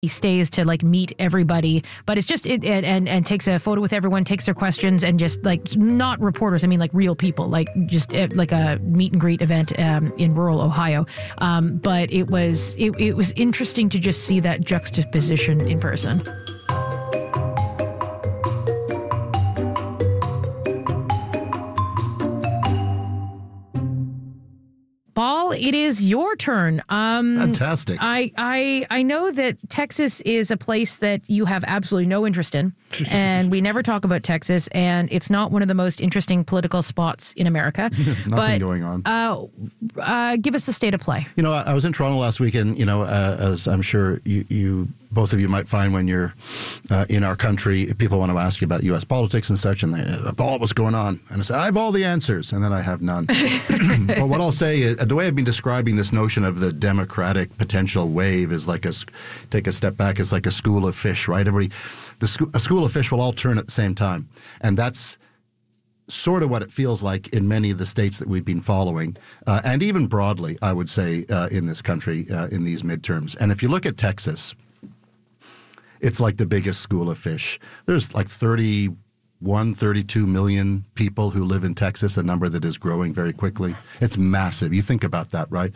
He stays to like meet everybody, but it's just and takes a photo with everyone, takes their questions, and just like not reporters. I mean, like real people, like just like a meet and greet event in rural Ohio. But it was interesting to just see that juxtaposition in person. Paul, it is your turn. Fantastic. I know that Texas is a place that you have absolutely no interest in, and we never talk about Texas, and it's not one of the most interesting political spots in America. Nothing going on. Give us a state of play. You know, I was in Toronto last week, and, you know, as I'm sure you both of you might find when you're in our country, people want to ask you about U.S. politics and such, and they, Paul, what's going on? And I say, I have all the answers, and then I have none. But what I'll say is, the way I've been describing this notion of the Democratic potential wave is like take a step back, it's like a school of fish, right? A school of fish will all turn at the same time. And that's sort of what it feels like in many of the states that we've been following, and even broadly, I would say, in this country, in these midterms. And if you look at Texas, it's like the biggest school of fish. There's like 32 million people who live in Texas, a number that is growing very quickly. It's massive. You think about that, right?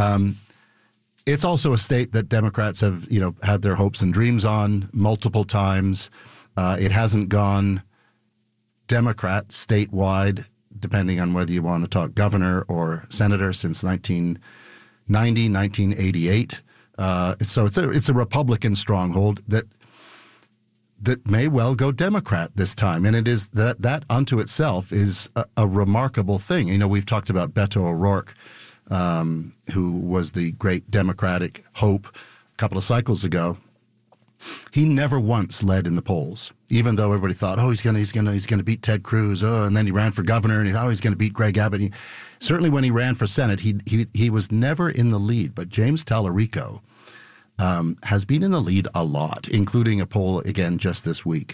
It's also a state that Democrats have, you know, had their hopes and dreams on multiple times. It hasn't gone Democrat statewide, depending on whether you want to talk governor or senator, since 1990, 1988. So it's a Republican stronghold that may well go Democrat this time, and it is that unto itself is a remarkable thing. You know, we've talked about Beto O'Rourke, who was the great Democratic hope a couple of cycles ago. He never once led in the polls, even though everybody thought, oh, he's gonna beat Ted Cruz, and then he ran for governor, and he thought he's gonna beat Greg Abbott. Certainly, when he ran for Senate, he was never in the lead. But James Tallarico has been in the lead a lot, including a poll again just this week.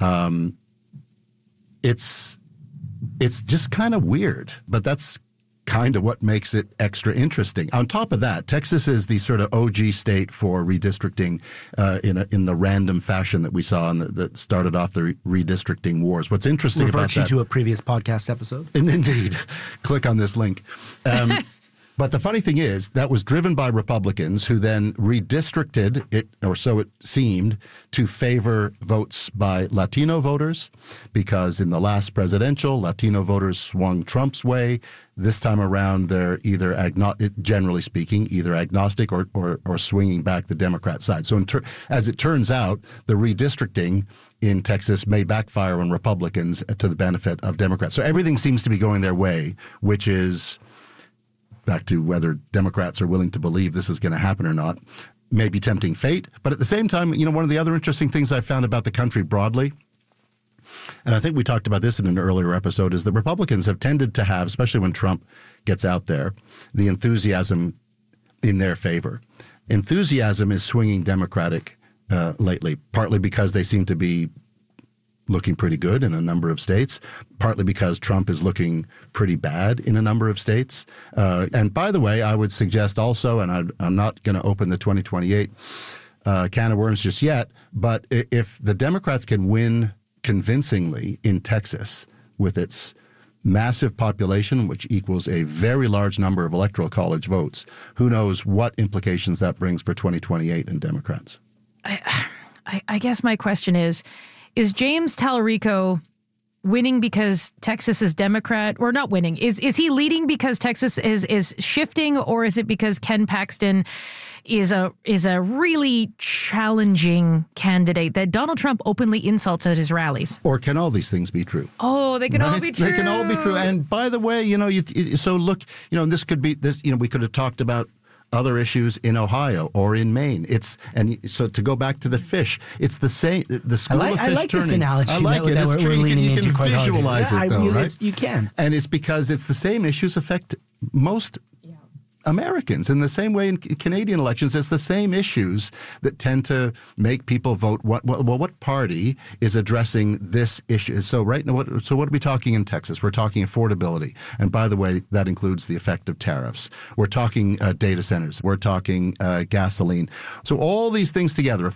It's just kind of weird, but that's kind of what makes it extra interesting. On top of that, Texas is the sort of OG state for redistricting in the random fashion that we saw that started off the redistricting wars. What's interesting about that... Revert you to a previous podcast episode. Indeed. Click on this link. But the funny thing is, that was driven by Republicans who then redistricted it, or so it seemed, to favor votes by Latino voters, because in the last presidential, Latino voters swung Trump's way. This time around, they're either, generally speaking, either agnostic or swinging back the Democrat side. So as it turns out, the redistricting in Texas may backfire on Republicans to the benefit of Democrats. So everything seems to be going their way, which is... back to whether Democrats are willing to believe this is going to happen or not, may be tempting fate. But at the same time, you know, one of the other interesting things I've found about the country broadly, and I think we talked about this in an earlier episode, is that Republicans have tended to have, especially when Trump gets out there, the enthusiasm in their favor. Enthusiasm is swinging Democratic lately, partly because they seem to be looking pretty good in a number of states, partly because Trump is looking pretty bad in a number of states. And by the way, I would suggest also, and I'm not going to open the 2028 can of worms just yet, but if the Democrats can win convincingly in Texas with its massive population, which equals a very large number of electoral college votes, who knows what implications that brings for 2028 in Democrats. I guess my question is James Tallarico winning because Texas is Democrat, or not winning? Is he leading because Texas is shifting, or is it because Ken Paxton is a really challenging candidate that Donald Trump openly insults at his rallies? Or can all these things be true? Oh, they can all be true. They can all be true. And by the way, you know, so look, you know, this could be this. You know, we could have talked about other issues in Ohio or in Maine. So to go back to the fish, it's the same. The school of fish turning. I like this analogy. I like it. It's true. You can visualize it, though, right? You can. And it's because it's the same issues affect most Americans. In the same way in Canadian elections, it's the same issues that tend to make people vote. What party is addressing this issue? So right now, what are we talking in Texas? We're talking affordability. And by the way, that includes the effect of tariffs. We're talking data centers. We're talking gasoline. So all these things together,